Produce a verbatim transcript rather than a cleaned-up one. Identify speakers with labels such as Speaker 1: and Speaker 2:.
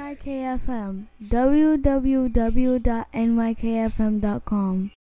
Speaker 1: Y K F M. w w w dot n y k f m dot com